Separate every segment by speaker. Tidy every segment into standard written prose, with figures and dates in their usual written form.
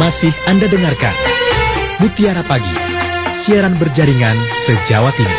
Speaker 1: Masih Anda dengarkan Mutiara Pagi, siaran berjaringan se-Jawa Timur.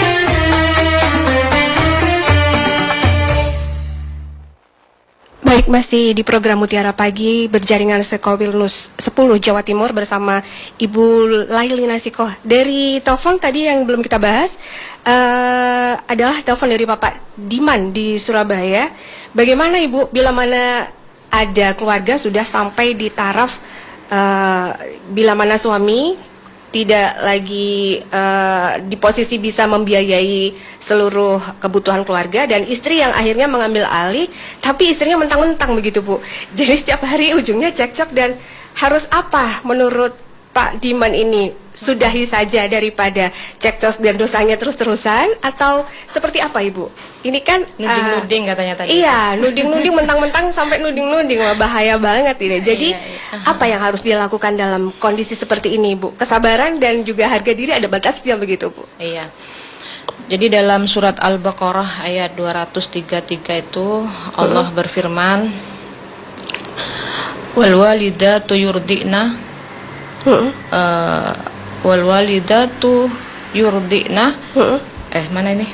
Speaker 2: Baik, masih di program Mutiara Pagi berjaringan se-Kowilnus 10 Jawa Timur bersama Ibu Laili Nasikoh. Dari telepon tadi yang belum kita bahas adalah telepon dari Bapak Diman di Surabaya. Bagaimana Ibu bila mana ada keluarga sudah sampai di taraf bila mana suami tidak lagi di posisi bisa membiayai seluruh kebutuhan keluarga dan istri yang akhirnya mengambil alih, tapi istrinya mentang-mentang begitu Bu. Jadi setiap hari ujungnya cekcok dan harus apa menurut Pak Diman ini? Sudahi saja daripada cekcok dan dosanya terus-terusan atau seperti apa Ibu? Ini kan
Speaker 3: nuding-nuding katanya tadi.
Speaker 2: Iya, nuding-nuding mentang-mentang sampai nuding-nuding, wah bahaya banget ini. Jadi apa yang harus dilakukan dalam kondisi seperti ini Bu? Kesabaran dan juga harga diri ada batasnya begitu Bu?
Speaker 3: Iya. Jadi dalam surat Al-Baqarah ayat 233 itu Allah berfirman, wal walidatu yurdina wal walidatu yurdina mana ini?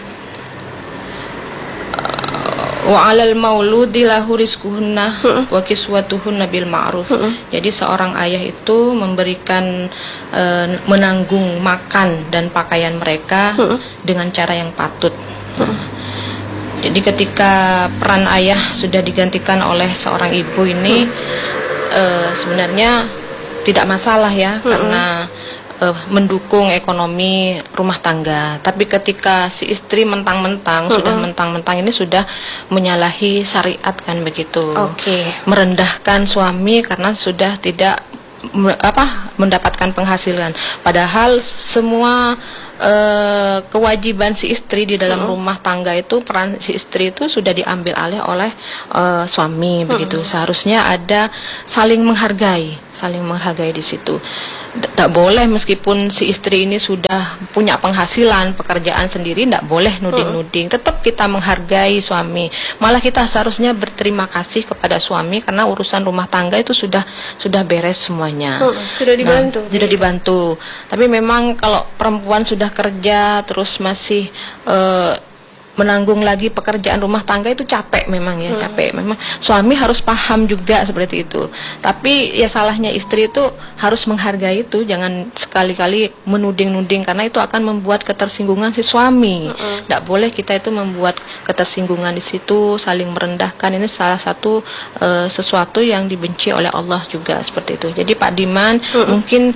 Speaker 3: Wa 'alal mauludi lahu rizquhunna wa kiswatuhunna bil ma'ruf. Jadi seorang ayah itu memberikan menanggung makan dan pakaian mereka dengan cara yang patut. Jadi ketika peran ayah sudah digantikan oleh seorang ibu ini sebenarnya tidak masalah ya, karena mendukung ekonomi rumah tangga. Tapi ketika si istri mentang-mentang sudah mentang-mentang ini sudah menyalahi syariat kan begitu. Merendahkan suami karena sudah tidak mendapatkan penghasilan. Padahal semua kewajiban si istri di dalam rumah tangga itu, peran si istri itu sudah diambil alih oleh suami begitu. Seharusnya ada saling menghargai di situ. Tak boleh meskipun si istri ini sudah punya penghasilan, pekerjaan sendiri, tak boleh nuding-nuding. Tetap kita menghargai suami. Malah kita seharusnya berterima kasih kepada suami karena urusan rumah tangga itu sudah beres semuanya.
Speaker 2: Sudah dibantu.
Speaker 3: Sudah dibantu. Tapi memang kalau perempuan sudah kerja terus masih menanggung lagi pekerjaan rumah tangga itu capek memang ya, capek. Memang suami harus paham juga seperti itu. Tapi ya salahnya istri itu harus menghargai itu, jangan sekali-kali menuding-nuding karena itu akan membuat ketersinggungan si suami. Tidak boleh kita itu membuat ketersinggungan di situ, saling merendahkan. Ini salah satu sesuatu yang dibenci oleh Allah juga seperti itu. Jadi Pak Diman mungkin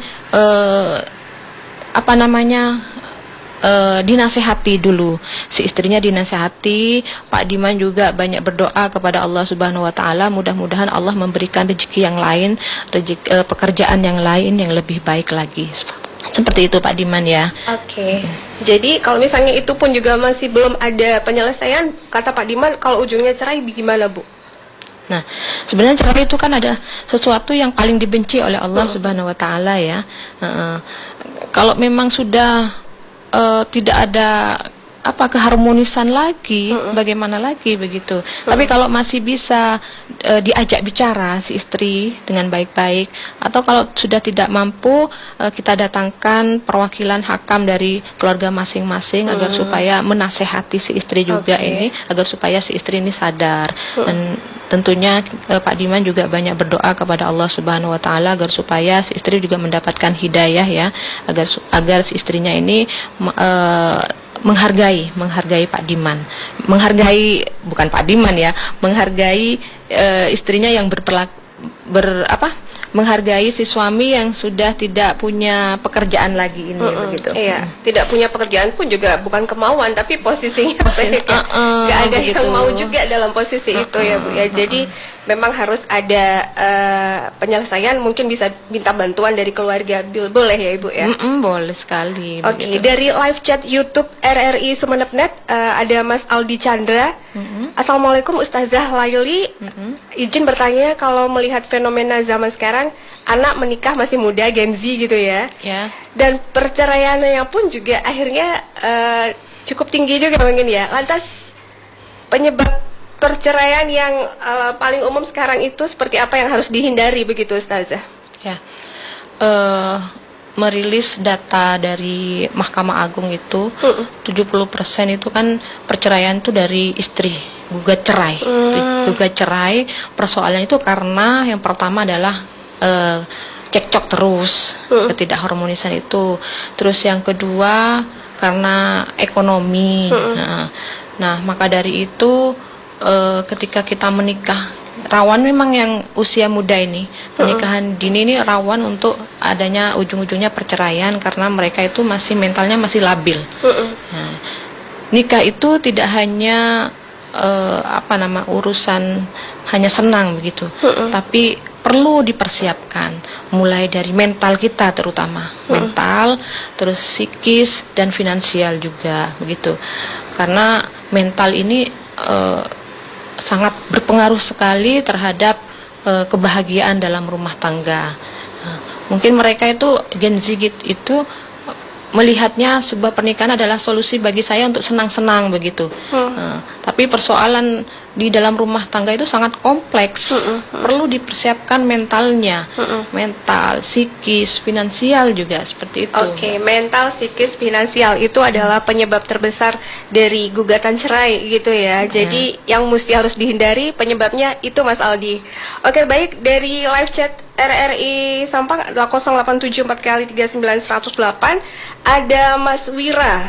Speaker 3: dinasehati dulu, si istrinya dinasehati. Pak Diman juga banyak berdoa kepada Allah Subhanahu wa taala, mudah-mudahan Allah memberikan rezeki yang lain, pekerjaan yang lain yang lebih baik lagi. Seperti itu Pak Diman ya.
Speaker 2: Jadi kalau misalnya itu pun juga masih belum ada penyelesaian, kata Pak Diman kalau ujungnya cerai gimana Bu?
Speaker 3: Nah, sebenarnya cerai itu kan ada sesuatu yang paling dibenci oleh Allah Subhanahu wa taala ya. Kalau memang sudah tidak ada keharmonisan lagi, bagaimana lagi begitu. Tapi kalau masih bisa diajak bicara si istri dengan baik-baik, atau kalau sudah tidak mampu, kita datangkan perwakilan hakam dari keluarga masing-masing agar supaya menasehati si istri juga ini, agar supaya si istri ini sadar. Dan tentunya Pak Diman juga banyak berdoa kepada Allah Subhanahu wa taala agar supaya si istri juga mendapatkan hidayah ya, agar si istrinya ini menghargai Pak Diman. Bukan Pak Diman ya, menghargai istrinya yang menghargai si suami yang sudah tidak punya pekerjaan lagi ini begitu.
Speaker 2: Iya, tidak punya pekerjaan pun juga bukan kemauan, tapi posisinya nggak ada begitu. Yang mau juga dalam posisi itu ya Bu ya. Jadi memang harus ada penyelesaian, mungkin bisa minta bantuan dari keluarga. Boleh ya Ibu ya?
Speaker 3: Boleh sekali.
Speaker 2: Dari live chat YouTube RRI Sumeneb.net ada Mas Aldi Chandra. Assalamualaikum Ustazah Laili. Izin bertanya, kalau melihat fenomena zaman sekarang, anak menikah masih muda, Gen Z gitu ya. Dan perceraiannya pun juga akhirnya cukup tinggi juga mungkin ya. Lantas penyebab perceraian yang paling umum sekarang itu seperti apa yang harus dihindari begitu Ustazah?
Speaker 3: Ya. merilis data dari Mahkamah Agung itu 70% itu kan perceraian itu dari istri gugat cerai. Gugat cerai persoalannya itu karena yang pertama adalah cekcok terus, ketidakharmonisan itu. Terus yang kedua karena ekonomi. Nah, maka dari itu ketika kita menikah, rawan memang yang usia muda ini, pernikahan dini ini rawan untuk adanya ujung-ujungnya perceraian karena mereka itu masih mentalnya masih labil. Nah, nikah itu tidak hanya urusan hanya senang begitu, tapi perlu dipersiapkan mulai dari mental kita terutama, mental, terus psikis dan finansial juga begitu. Karena mental ini sangat berpengaruh sekali terhadap kebahagiaan dalam rumah tangga. Mungkin mereka itu Gen Z itu melihatnya sebuah pernikahan adalah solusi bagi saya untuk senang-senang begitu. Tapi persoalan di dalam rumah tangga itu sangat kompleks. Perlu dipersiapkan mentalnya, mental, psikis, finansial juga seperti itu.
Speaker 2: Oke, mental, psikis, finansial itu adalah penyebab terbesar dari gugatan cerai gitu ya. Jadi yang mesti harus dihindari penyebabnya itu Mas Aldi. Oke, baik, dari live chat RRI Sampang adalah 0874 kali 39108 ada Mas Wira.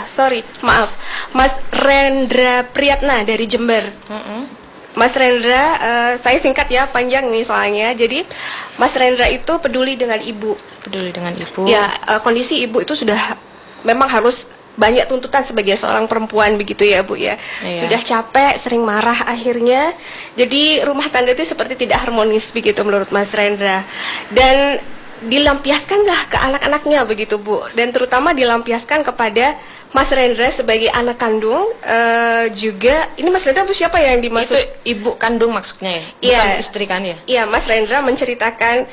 Speaker 2: Mas Rendra Priyatna dari Jember. Mas Rendra, saya singkat ya, panjang nih soalnya. Jadi Mas Rendra itu peduli dengan ibu.
Speaker 3: Peduli dengan ibu.
Speaker 2: Ya, kondisi ibu itu sudah memang harus banyak tuntutan sebagai seorang perempuan begitu ya Bu ya.
Speaker 3: Iya.
Speaker 2: Sudah capek, sering marah akhirnya. Jadi rumah tangga itu seperti tidak harmonis begitu menurut Mas Rendra. Dan dilampiaskanlah ke anak-anaknya begitu Bu. Dan terutama dilampiaskan kepada Mas Rendra sebagai anak kandung. Juga ini Mas Rendra itu siapa yang dimaksud?
Speaker 3: Itu ibu kandung maksudnya ya? Bukan istri kan ya?
Speaker 2: Iya, Mas Rendra menceritakan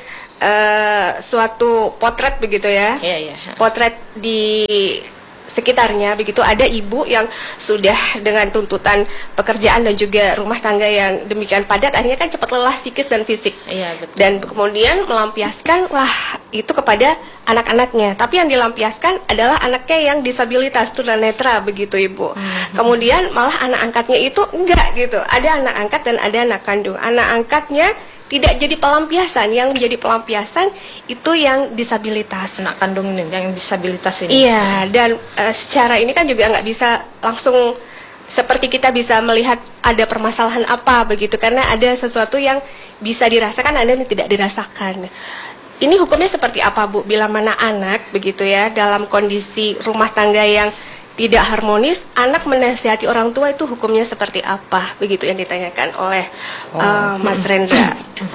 Speaker 2: suatu potret begitu ya.
Speaker 3: Iya.
Speaker 2: Potret di sekitarnya begitu, ada ibu yang sudah dengan tuntutan pekerjaan dan juga rumah tangga yang demikian padat, akhirnya kan cepat lelah psikis dan fisik.
Speaker 3: Iya, betul.
Speaker 2: Dan kemudian melampiaskan itu kepada anak-anaknya. Tapi yang dilampiaskan adalah anaknya yang disabilitas tunanetra begitu Ibu. Kemudian malah anak angkatnya itu enggak gitu. Ada anak angkat dan ada anak kandung. Anak angkatnya tidak jadi pelampiasan, yang menjadi pelampiasan itu yang disabilitas.
Speaker 3: Anak kandung ini, yang disabilitas ini.
Speaker 2: Iya, dan secara ini kan juga nggak bisa langsung seperti kita bisa melihat ada permasalahan apa begitu, karena ada sesuatu yang bisa dirasakan, ada yang tidak dirasakan. Ini hukumnya seperti apa Bu? Bila mana anak begitu ya dalam kondisi rumah tangga yang tidak harmonis, anak menasihati orang tua itu hukumnya seperti apa? Begitu yang ditanyakan oleh Mas Rendra.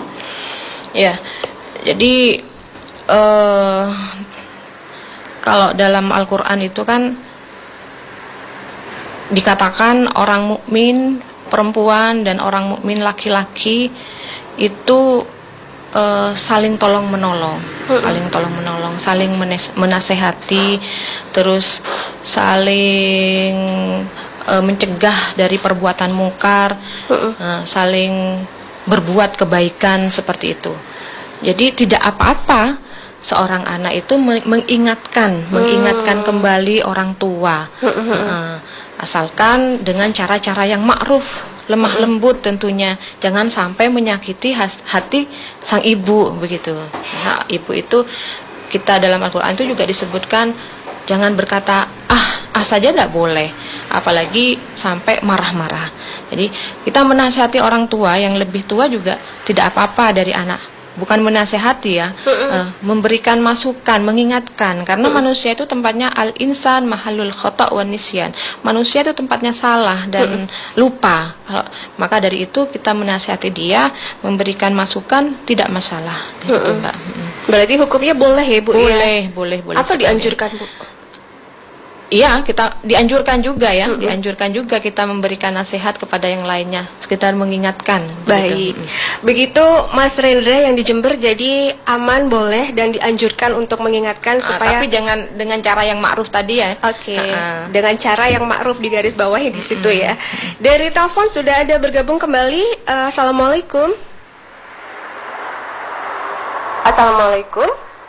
Speaker 3: Ya, jadi kalau dalam Al-Quran itu kan dikatakan orang mukmin perempuan dan orang mukmin laki-laki itu saling tolong menolong, saling menasehati, terus saling mencegah dari perbuatan mungkar, saling berbuat kebaikan seperti itu. Jadi tidak apa-apa seorang anak itu mengingatkan kembali orang tua, asalkan dengan cara-cara yang ma'ruf, lemah lembut tentunya, jangan sampai menyakiti hati sang ibu begitu. Nah, ibu itu kita dalam Al-Quran itu juga disebutkan jangan berkata saja tidak boleh, apalagi sampai marah-marah. Jadi kita menasihati orang tua yang lebih tua juga tidak apa-apa dari anak. Bukan menasehati ya, memberikan masukan, mengingatkan, karena manusia itu tempatnya al-insan mahalul khata' wan nisyan. Manusia itu tempatnya salah dan lupa. Maka dari itu kita menasehati dia, memberikan masukan, tidak masalah. Gitu, Mbak.
Speaker 2: Berarti hukumnya boleh ya Bu?
Speaker 3: Boleh.
Speaker 2: Atau
Speaker 3: sekali.
Speaker 2: dianjurkan Bu?
Speaker 3: Iya, kita dianjurkan juga ya, dianjurkan juga kita memberikan nasihat kepada yang lainnya, sekitar mengingatkan.
Speaker 2: Baik, begitu Mas Rendra yang di Jember, jadi aman, boleh dan dianjurkan untuk mengingatkan supaya.
Speaker 3: Tapi jangan dengan cara yang ma'ruf tadi ya.
Speaker 2: Oke, dengan cara yang ma'ruf di garis bawahnya di situ ya. Dari telepon sudah ada bergabung kembali. Assalamualaikum. Assalamualaikum.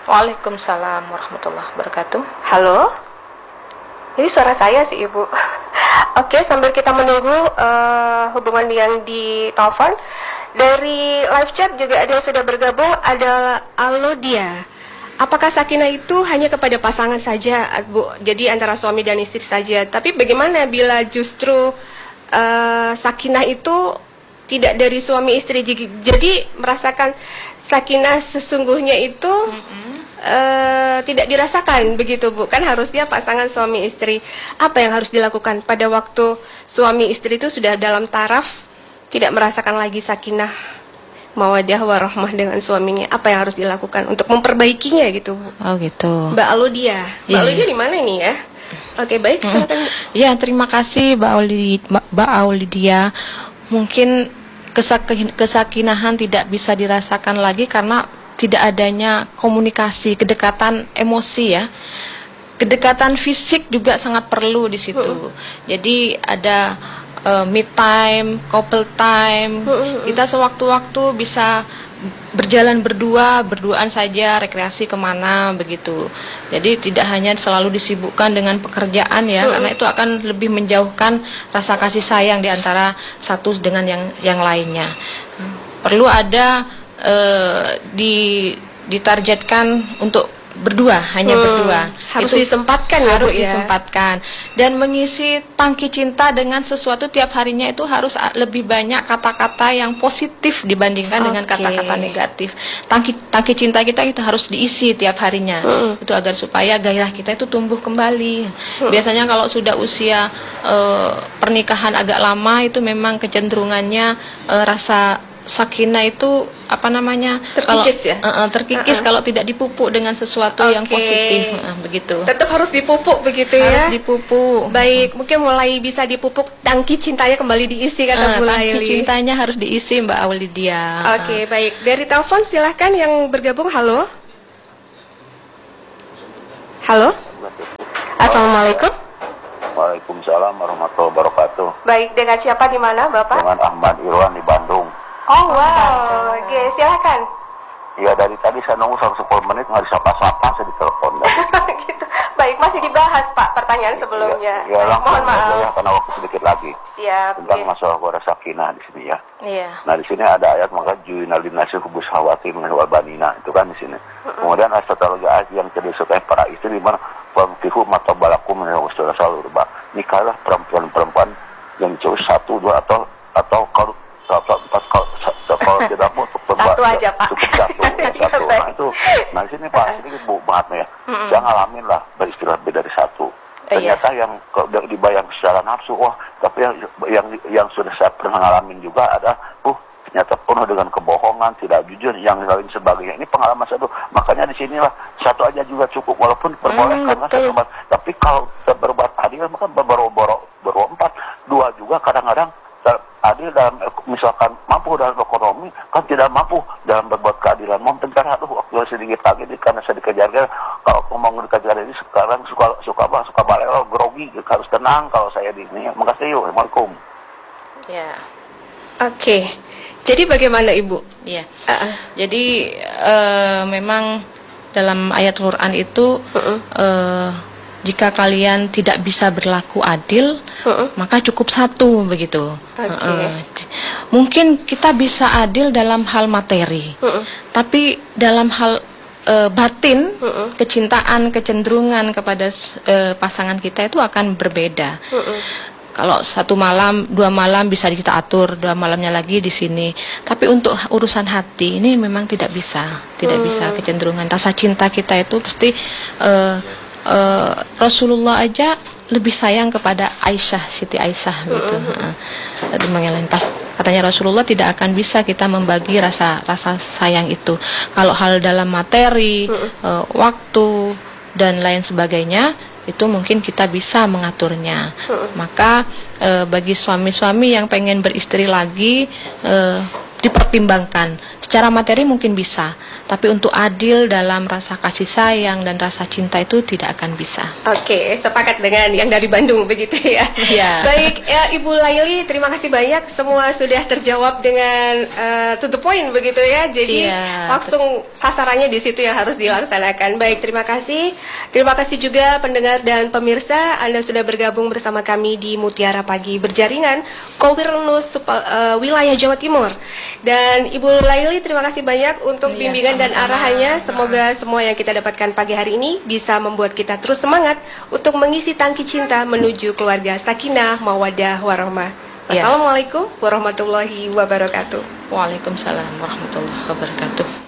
Speaker 3: Waalaikumsalam warahmatullahi wabarakatuh.
Speaker 2: Halo? Ini suara saya sih Ibu. Oke, sambil kita menunggu hubungan yang di telepon, dari live chat juga ada yang sudah bergabung, ada Alodia. Apakah sakinah itu hanya kepada pasangan saja, Bu? Jadi antara suami dan istri saja. Tapi bagaimana bila justru sakinah itu tidak dari suami istri, jadi merasakan sakinah sesungguhnya itu tidak dirasakan begitu, Bu? Kan harusnya pasangan suami istri. Apa yang harus dilakukan pada waktu suami istri itu sudah dalam taraf tidak merasakan lagi sakinah mawadah warahmah dengan suaminya? Apa yang harus dilakukan untuk memperbaikinya gitu, Bu?
Speaker 3: Oh gitu.
Speaker 2: Mbak Alodia. Mbak Alodia di mana ini ya? Oke, baik, silakan.
Speaker 3: Ya, terima kasih Mbak Aulidia. Mungkin kesakinahan tidak bisa dirasakan lagi karena tidak adanya komunikasi, kedekatan emosi ya. Kedekatan fisik juga sangat perlu di situ. Jadi ada me time, couple time. Kita sewaktu-waktu bisa berjalan berduaan saja, rekreasi kemana begitu. Jadi tidak hanya selalu disibukkan dengan pekerjaan ya, karena itu akan lebih menjauhkan rasa kasih sayang di antara satu dengan yang lainnya. Perlu ada ditargetkan untuk berdua, hanya berdua.
Speaker 2: Harus
Speaker 3: Itu
Speaker 2: disempatkan ya, Bu,
Speaker 3: harus
Speaker 2: ya?
Speaker 3: disempatkan. Dan mengisi tangki cinta dengan sesuatu tiap harinya itu harus lebih banyak kata-kata yang positif dibandingkan dengan kata-kata negatif. Tangki cinta kita harus diisi tiap harinya. Itu agar supaya gairah kita itu tumbuh kembali. Biasanya kalau sudah usia pernikahan agak lama itu memang kecenderungannya rasa sakinah itu
Speaker 2: terkikis
Speaker 3: terkikis kalau tidak dipupuk dengan sesuatu yang positif, begitu.
Speaker 2: Tetap harus dipupuk begitu ya.
Speaker 3: Harus dipupuk.
Speaker 2: Baik, mungkin mulai bisa dipupuk, tangki cintanya kembali diisi kata Bu
Speaker 3: Tangki
Speaker 2: Laili.
Speaker 3: cintanya harus diisi, Mbak Aulidia.
Speaker 2: Oke, baik. Dari telepon silahkan yang bergabung. Halo. Halo. Assalamualaikum.
Speaker 4: Waalaikumsalam warahmatullahi wabarakatuh.
Speaker 2: Baik, dengan siapa di mana, Bapak?
Speaker 4: Dengan Ahmad Irwan di Bandung.
Speaker 2: Oh, wow. Oke, silakan.
Speaker 4: Ya, dari tadi saya nunggu 10 menit nggak disapa-sapa, saya ditelepon.
Speaker 2: Gitu. Baik, masih dibahas Pak pertanyaan sebelumnya.
Speaker 4: Ya,
Speaker 2: Baik,
Speaker 4: langsung
Speaker 2: mohon maaf.
Speaker 4: aja ya, karena waktu sedikit lagi.
Speaker 2: Siap.
Speaker 4: Tentang
Speaker 2: Oke.
Speaker 4: masalah wara sakinah di sini ya.
Speaker 3: Iya.
Speaker 4: Nah, di sini ada ayat maka ju'ina linnasi hubus hawati min wal banina, itu kan di sini. Kemudian ada satu lagi ayat yang jadi sukai para istri di mana famtihu matabalakum min wasul salurba. Nikahlah perempuan-perempuan yang jauh 1, 2 atau kalau tidak mau
Speaker 2: Satu aja, Pak.
Speaker 4: cukup satu. Nah itu, nah di sini Pak, sedikit Bu Mahatma ya. Saya ngalamin lah beristilah lebih dari 1. Ternyata yang dibayang secara nafsu, wah, tapi yang sudah saya pernah ngalamin juga ada, ternyata penuh dengan kebohongan, tidak jujur, yang lain sebagainya. Ini pengalaman saya tuh. Makanya di sinilah 1 aja juga cukup, walaupun perbolehkan satu. Tapi kalau berbuat adil, maka berborok 4, 2 juga kadang-kadang adil dalam misalkan mampu dalam ekonomi, kan tidak mampu dalam berbuat keadilan. Mau bentar, waktu sedikit lagi karena saya dikejar-kejar. Kalau ngomong dikejar ini sekarang suka balelo, grogi, harus tenang kalau saya di sini. Makasih, Assalamualaikum.
Speaker 3: Ya.
Speaker 2: Oke. Jadi bagaimana Ibu?
Speaker 3: Iya. Jadi memang dalam ayat Quran itu jika kalian tidak bisa berlaku adil, maka cukup 1 begitu. Mungkin kita bisa adil dalam hal materi, tapi dalam hal batin, kecintaan, kecenderungan kepada pasangan kita itu akan berbeda. Kalau 1 malam, 2 malam bisa kita atur, 2 malamnya lagi di sini. Tapi untuk urusan hati ini memang tidak bisa kecenderungan. Rasa cinta kita itu pasti Rasulullah aja lebih sayang kepada Aisyah, Siti Aisyah gitu. Pas katanya Rasulullah tidak akan bisa kita membagi rasa sayang itu. Kalau hal dalam materi, waktu dan lain sebagainya itu mungkin kita bisa mengaturnya. Maka bagi suami-suami yang pengen beristri lagi, dipertimbangkan. Secara materi mungkin bisa, tapi untuk adil dalam rasa kasih sayang dan rasa cinta itu tidak akan bisa.
Speaker 2: Oke, sepakat dengan yang dari Bandung begitu ya.
Speaker 3: Iya.
Speaker 2: Baik, ya, Ibu Laili, terima kasih banyak. Semua sudah terjawab dengan to the point begitu ya. Jadi langsung sasarannya di situ yang harus dilaksanakan. Baik, terima kasih. Terima kasih juga pendengar dan pemirsa, Anda sudah bergabung bersama kami di Mutiara Pagi Berjaringan Kowirnus wilayah Jawa Timur. Dan Ibu Laili, terima kasih banyak untuk bimbingan dan arahannya. Semoga semua yang kita dapatkan pagi hari ini bisa membuat kita terus semangat untuk mengisi tangki cinta menuju keluarga sakinah, mawaddah, warahmah. Wassalamualaikum warahmatullahi wabarakatuh.
Speaker 3: Waalaikumsalam warahmatullahi wabarakatuh.